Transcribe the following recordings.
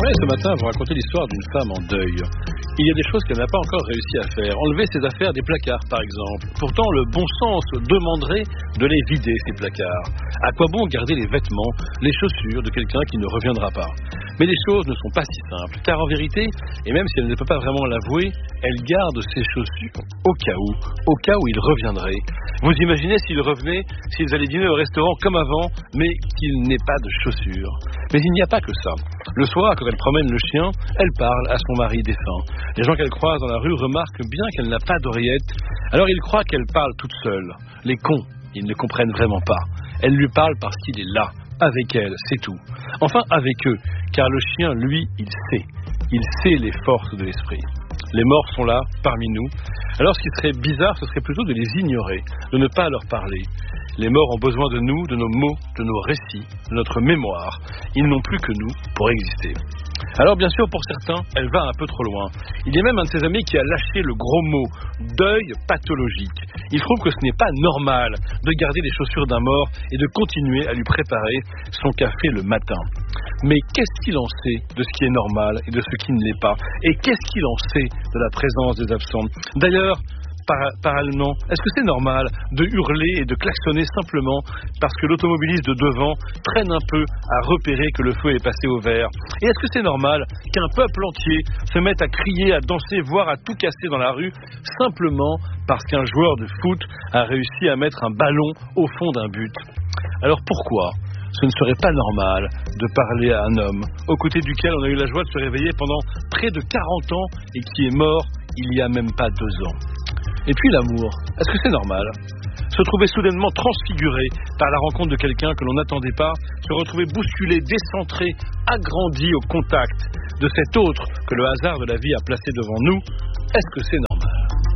J'aimerais ce matin vous raconter l'histoire d'une femme en deuil. Il y a des choses qu'elle n'a pas encore réussi à faire. Enlever ses affaires des placards, par exemple. Pourtant, le bon sens demanderait de les vider, ces placards. À quoi bon garder les vêtements, les chaussures de quelqu'un qui ne reviendra pas? Mais les choses ne sont pas si simples, car en vérité, et même si elle ne peut pas vraiment l'avouer, elle garde ses chaussures au cas où il reviendrait. Vous imaginez s'il revenait, s'ils allaient dîner au restaurant comme avant, mais qu'il n'ait pas de chaussures. Mais il n'y a pas que ça. Le soir, quand elle promène le chien, elle parle à son mari défunt. Les gens qu'elle croise dans la rue remarquent bien qu'elle n'a pas d'oreillette. Alors ils croient qu'elle parle toute seule. Les cons, ils ne comprennent vraiment pas. Elle lui parle parce qu'il est là, avec elle, c'est tout. Enfin, avec eux, car le chien, lui, il sait. Il sait les forces de l'esprit. Les morts sont là, parmi nous. Alors ce qui serait bizarre, ce serait plutôt de les ignorer, de ne pas leur parler. Les morts ont besoin de nous, de nos mots, de nos récits, de notre mémoire. Ils n'ont plus que nous pour exister. Alors bien sûr, pour certains, elle va un peu trop loin. Il y a même un de ses amis qui a lâché le gros mot « deuil pathologique ». Il trouve que ce n'est pas normal de garder les chaussures d'un mort et de continuer à lui préparer son café le matin. Mais qu'est-ce qu'il en sait de ce qui est normal et de ce qui ne l'est pas? Et qu'est-ce qu'il en sait de la présence des absents? D'ailleurs, parallèlement, est-ce que c'est normal de hurler et de klaxonner simplement parce que l'automobiliste de devant traîne un peu à repérer que le feu est passé au vert? Et est-ce que c'est normal qu'un peuple entier se mette à crier, à danser, voire à tout casser dans la rue simplement parce qu'un joueur de foot a réussi à mettre un ballon au fond d'un but? Alors pourquoi ce ne serait pas normal de parler à un homme aux côtés duquel on a eu la joie de se réveiller pendant près de 40 ans et qui est mort il n'y a même pas 2 ans? Et puis l'amour, est-ce que c'est normal? Se trouver soudainement transfiguré par la rencontre de quelqu'un que l'on n'attendait pas, se retrouver bousculé, décentré, agrandi au contact de cet autre que le hasard de la vie a placé devant nous, est-ce que c'est normal?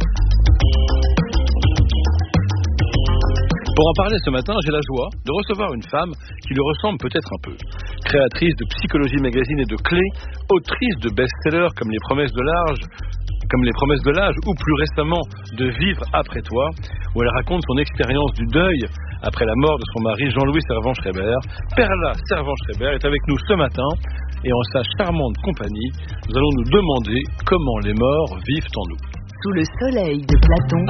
Pour en parler ce matin, j'ai la joie de recevoir une femme qui lui ressemble peut-être un peu. Créatrice de Psychologie Magazine et de Clés, autrice de best-sellers comme Les Promesses de l'âge, ou plus récemment de Vivre après toi, où elle raconte son expérience du deuil après la mort de son mari Jean-Louis Servan-Schreiber. Perla Servan-Schreiber est avec nous ce matin et en sa charmante compagnie, nous allons nous demander comment les morts vivent en nous. Sous le soleil de Platon,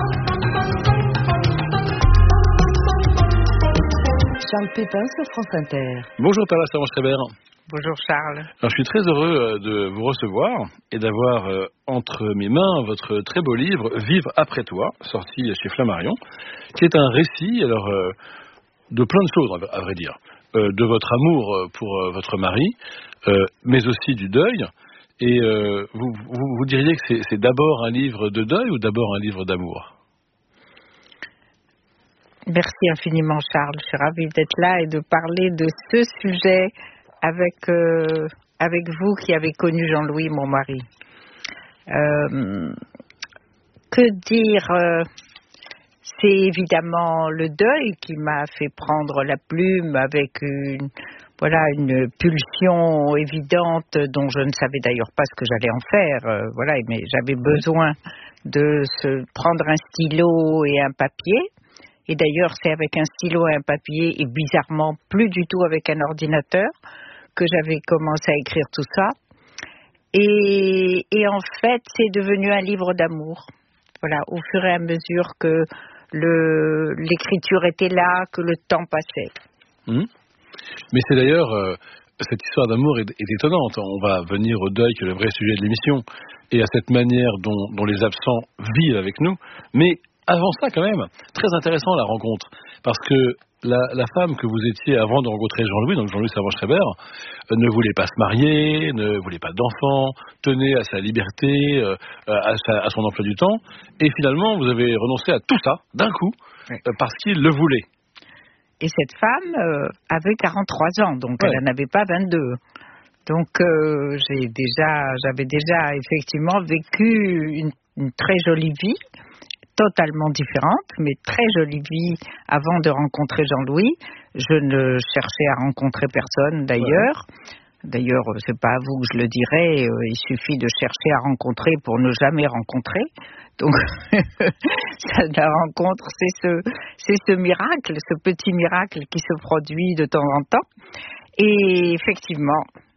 Charles Pépin sur France Inter. Bonjour Perla Servan-Schreiber. Bonjour Charles. Alors, je suis très heureux de vous recevoir et d'avoir entre mes mains votre très beau livre Vivre après toi, sorti chez Flammarion, qui est un récit de plein de choses, à vrai dire, de votre amour pour votre mari, mais aussi du deuil. Et vous diriez que c'est d'abord un livre de deuil ou d'abord un livre d'amour? Merci infiniment Charles, je suis ravie d'être là et de parler de ce sujet avec vous qui avez connu Jean-Louis, mon mari. Que dire? C'est évidemment le deuil qui m'a fait prendre la plume avec une pulsion évidente dont je ne savais d'ailleurs pas ce que j'allais en faire. Mais j'avais besoin de prendre un stylo et un papier. Et d'ailleurs, c'est avec un stylo et un papier et bizarrement plus du tout avec un ordinateur que j'avais commencé à écrire tout ça. Et en fait, c'est devenu un livre d'amour. Voilà, au fur et à mesure que l'écriture était là, que le temps passait. Mais c'est d'ailleurs, cette histoire d'amour est étonnante. On va venir au deuil, qui est le vrai sujet de l'émission, et à cette manière dont les absents vivent avec nous. Mais avant ça, quand même, très intéressant la rencontre, parce que la femme que vous étiez avant de rencontrer Jean-Louis, donc Jean-Louis Servan-Schreiber, ne voulait pas se marier, ne voulait pas d'enfants, tenait à sa liberté, à son emploi du temps, et finalement vous avez renoncé à tout ça d'un coup, parce qu'il le voulait. Et cette femme avait 43 ans, donc elle n'en avait pas 22. Donc j'avais déjà effectivement vécu une très jolie vie, totalement différente, mais très jolie vie avant de rencontrer Jean-Louis. Je ne cherchais à rencontrer personne d'ailleurs. D'ailleurs, c'est pas à vous que je le dirai, il suffit de chercher à rencontrer pour ne jamais rencontrer. Donc, la rencontre, c'est ce miracle, ce petit miracle qui se produit de temps en temps. Et effectivement,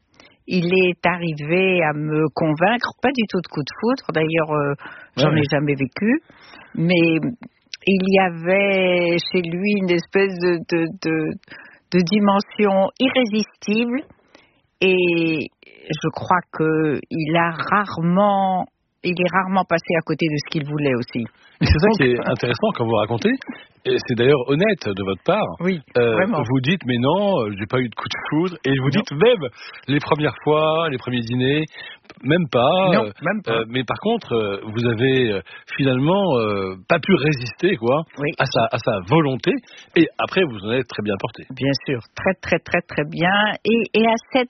il est arrivé à me convaincre, pas du tout de coup de foudre, d'ailleurs j'en ai jamais vécu, mais il y avait chez lui une espèce de dimension irrésistible, et je crois qu'il est rarement passé à côté de ce qu'il voulait aussi. Et c'est ça qui est intéressant quand vous racontez, et c'est d'ailleurs honnête de votre part. Oui, vraiment. Vous dites, mais non, j'ai pas eu de coup de foudre, et vous dites même les premières fois, les premiers dîners, même pas. Non, même pas. Mais par contre, vous avez finalement pas pu résister, quoi, à sa volonté, et après vous en êtes très bien porté. Bien sûr, très très très très bien, et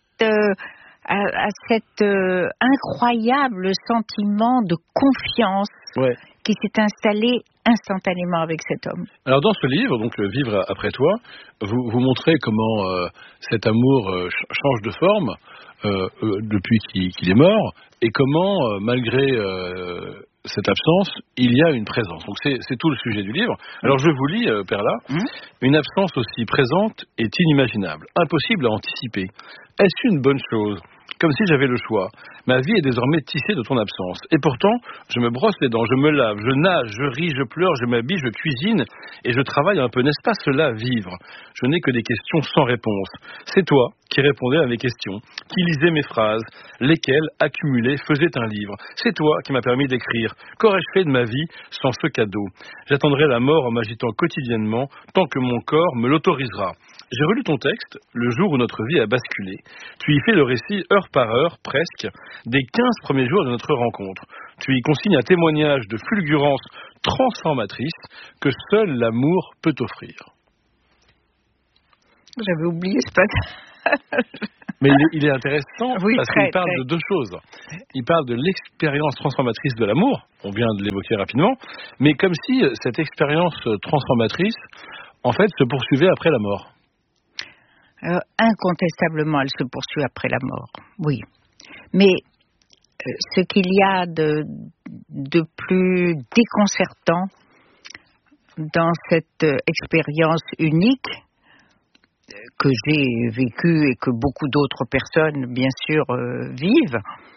à cet incroyable sentiment de confiance qui s'est installé instantanément avec cet homme. Alors dans ce livre, donc le Vivre après toi, vous montrez comment cet amour change de forme depuis qu'il est mort, et comment malgré cette absence, il y a une présence. Donc c'est tout le sujet du livre. Alors je vous lis, Perla, une absence aussi présente est inimaginable, impossible à anticiper. Est-ce une bonne chose ? Comme si j'avais le choix. Ma vie est désormais tissée de ton absence. Et pourtant, je me brosse les dents, je me lave, je nage, je ris, je pleure, je m'habille, je cuisine et je travaille un peu. N'est-ce pas cela, vivre ? Je n'ai que des questions sans réponse. C'est toi qui répondais à mes questions, qui lisais mes phrases, lesquelles, accumulées, faisaient un livre. C'est toi qui m'as permis d'écrire. Qu'aurais-je fait de ma vie sans ce cadeau ? J'attendrai la mort en m'agitant quotidiennement tant que mon corps me l'autorisera. J'ai relu ton texte le jour où notre vie a basculé. Tu y fais le récit heure par heure, presque, des 15 premiers jours de notre rencontre. Tu y consignes un témoignage de fulgurance transformatrice que seul l'amour peut offrir. J'avais oublié ce passage. Mais il est intéressant parce qu'il parle de deux choses. Il parle de l'expérience transformatrice de l'amour, on vient de l'évoquer rapidement, mais comme si cette expérience transformatrice, en fait, se poursuivait après la mort. Incontestablement, elle se poursuit après la mort, oui. Mais ce qu'il y a de plus déconcertant dans cette expérience unique que j'ai vécue et que beaucoup d'autres personnes, bien sûr, vivent,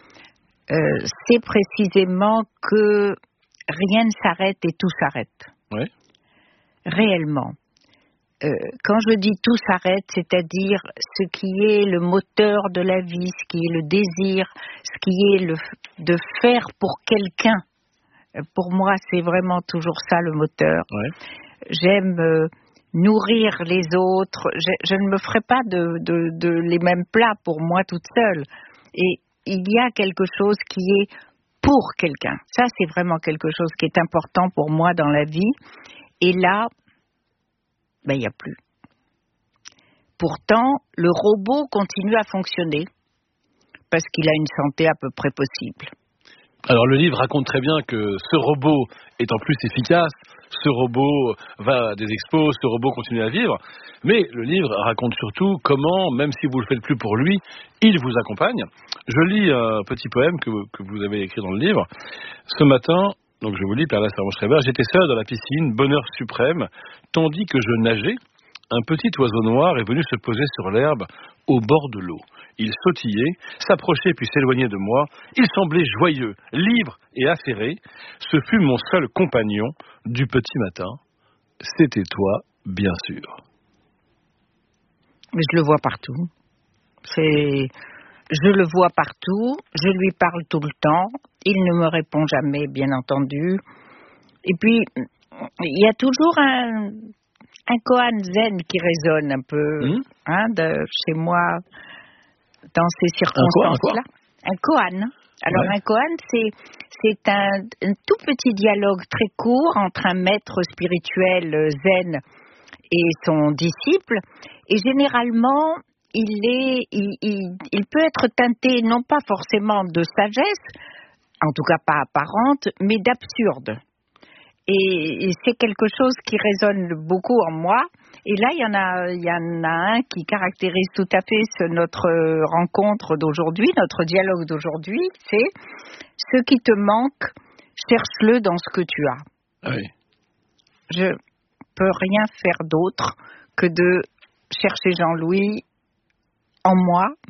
c'est précisément que rien ne s'arrête et tout s'arrête. Oui. Réellement. Quand je dis tout s'arrête, c'est-à-dire ce qui est le moteur de la vie, ce qui est le désir, ce qui est de faire pour quelqu'un. Pour moi, c'est vraiment toujours ça le moteur. Ouais. J'aime nourrir les autres. Je ne me ferai pas de les mêmes plats pour moi toute seule. Et il y a quelque chose qui est pour quelqu'un. Ça, c'est vraiment quelque chose qui est important pour moi dans la vie. Et là, il n'y a plus. Pourtant, le robot continue à fonctionner parce qu'il a une santé à peu près possible. Alors le livre raconte très bien que ce robot est en plus efficace, ce robot va à des expos, ce robot continue à vivre, mais le livre raconte surtout comment, même si vous ne le faites plus pour lui, il vous accompagne. Je lis un petit poème que vous avez écrit dans le livre. Ce matin, donc je vous lis, Perla Servan-Schreiber, j'étais seul dans la piscine, bonheur suprême, tandis que je nageais, un petit oiseau noir est venu se poser sur l'herbe au bord de l'eau. Il sautillait, s'approchait puis s'éloignait de moi. Il semblait joyeux, libre et affairé. Ce fut mon seul compagnon du petit matin. C'était toi, bien sûr. Mais je le vois partout. Je le vois partout. Je lui parle tout le temps. Il ne me répond jamais, bien entendu. Et puis, il y a toujours un koan zen qui résonne un peu chez moi dans ces circonstances-là. Un koan. Alors un koan, c'est un tout petit dialogue très court entre un maître spirituel zen et son disciple. Et généralement, il peut être teinté non pas forcément de sagesse, en tout cas pas apparente, mais d'absurde. Et c'est quelque chose qui résonne beaucoup en moi. Et là, il y en a un qui caractérise tout à fait notre rencontre d'aujourd'hui, notre dialogue d'aujourd'hui, c'est ce qui te manque, cherche-le dans ce que tu as. Oui. Je peux rien faire d'autre que de chercher Jean-Louis en moi,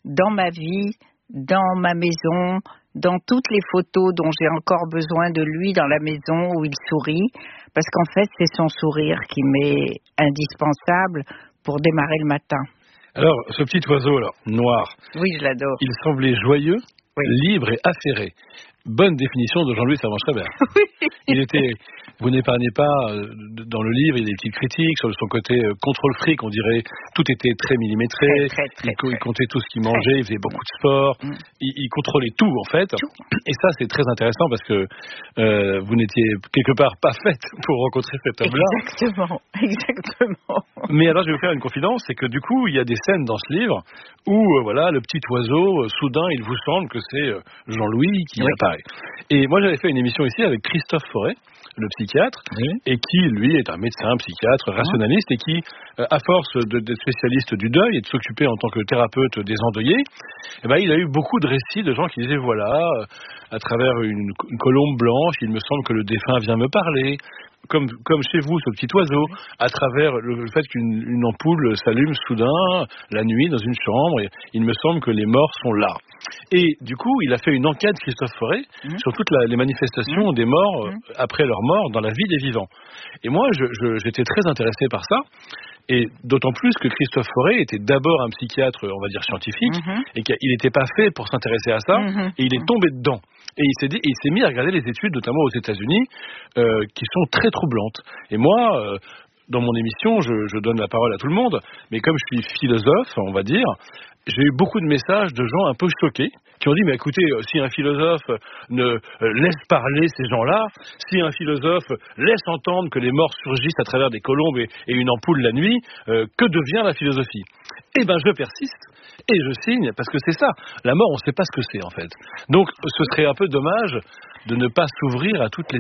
dans ma vie, dans ma maison, dans toutes les photos dont j'ai encore besoin de lui dans la maison où il sourit, parce qu'en fait, c'est son sourire qui m'est indispensable pour démarrer le matin. Alors, ce petit oiseau là, noir, Oui, je l'adore. il semblait joyeux, Oui. libre et affairé. Bonne définition de Jean-Louis Servan-Schreiber. Il était, vous n'épargnez pas dans le livre, il y a des petites critiques sur son côté contrôle fric, on dirait, tout était très millimétré, il comptait tout ce qu'il mangeait, il faisait beaucoup de sport, il contrôlait tout en fait, tout. Et ça c'est très intéressant parce que vous n'étiez quelque part pas faite pour rencontrer cet homme-là. Exactement. Mais alors je vais vous faire une confidence, c'est que du coup il y a des scènes dans ce livre où voilà, le petit oiseau, soudain il vous semble que c'est Jean-Louis qui apparaît. Et moi j'avais fait une émission ici avec Christophe Forêt, le psychiatre, et qui lui est un médecin, psychiatre, rationaliste, et qui, à force d'être spécialiste du deuil et de s'occuper en tant que thérapeute des endeuillés, eh ben, il a eu beaucoup de récits de gens qui disaient voilà, à travers une colombe blanche, il me semble que le défunt vient me parler. Comme chez vous, ce petit oiseau, à travers le fait qu'une ampoule s'allume soudain, la nuit, dans une chambre, et il me semble que les morts sont là. Et du coup, il a fait une enquête, Christophe Forêt, sur toutes les manifestations des morts après leur mort dans la vie des vivants. Et moi, j'étais très intéressé par ça. Et d'autant plus que Christophe Forêt était d'abord un psychiatre, on va dire scientifique, et qu'il n'était pas fait pour s'intéresser à ça, et il est tombé dedans. Et il s'est mis à regarder les études, notamment aux États-Unis, qui sont très troublantes. Et moi, dans mon émission, je donne la parole à tout le monde, mais comme je suis philosophe, on va dire, j'ai eu beaucoup de messages de gens un peu choqués, qui ont dit, mais écoutez, si un philosophe ne laisse parler ces gens-là, si un philosophe laisse entendre que les morts surgissent à travers des colombes et une ampoule la nuit, que devient la philosophie? Eh ben, je persiste. Et je signe, parce que c'est ça. La mort, on ne sait pas ce que c'est, en fait. Donc, ce serait un peu dommage de ne pas s'ouvrir à toutes les